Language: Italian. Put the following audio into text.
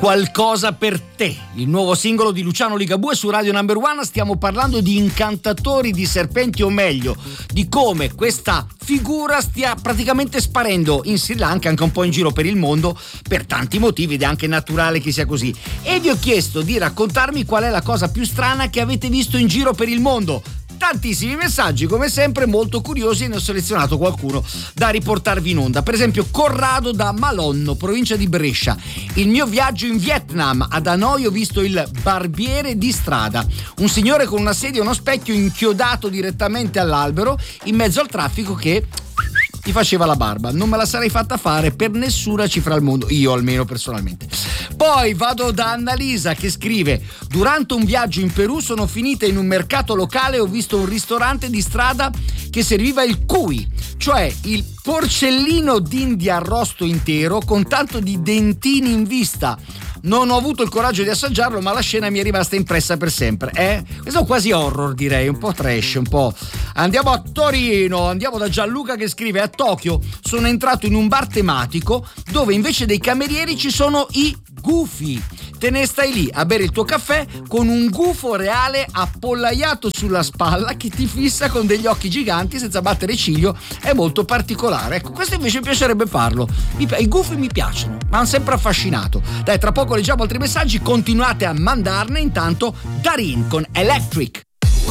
Qualcosa per te, il nuovo singolo di Luciano Ligabue su Radio Number One. Stiamo parlando di incantatori di serpenti, o meglio di come questa figura stia praticamente sparendo in Sri Lanka, anche un po' in giro per il mondo, per tanti motivi, ed è anche naturale che sia così. E vi ho chiesto di raccontarmi qual è la cosa più strana che avete visto in giro per il mondo. Tantissimi messaggi, come sempre molto curiosi, e ne ho selezionato qualcuno da riportarvi in onda. Per esempio Corrado da Malonno, provincia di Brescia: il mio viaggio in Vietnam, ad Hanoi ho visto il barbiere di strada, un signore con una sedia e uno specchio inchiodato direttamente all'albero in mezzo al traffico che ti faceva la barba. Non me la sarei fatta fare per nessuna cifra al mondo, io almeno personalmente. Poi vado da Annalisa che scrive: durante un viaggio in Perù sono finita in un mercato locale e ho visto un ristorante di strada che serviva il cuy, cioè il porcellino d'India arrosto intero con tanto di dentini in vista. Non ho avuto il coraggio di assaggiarlo, ma la scena mi è rimasta impressa per sempre. Questo è quasi horror, direi, un po' trash, un po'. Andiamo a Torino, andiamo da Gianluca che scrive: a Tokyo sono entrato in un bar tematico dove invece dei camerieri ci sono i gufi. Te ne stai lì a bere il tuo caffè con un gufo reale appollaiato sulla spalla che ti fissa con degli occhi giganti senza battere ciglio. È molto particolare. Ecco, questo invece mi piacerebbe farlo. I gufi mi piacciono, mi hanno sempre affascinato. Dai, tra poco leggiamo altri messaggi, continuate a mandarne. Intanto Darin con Electric.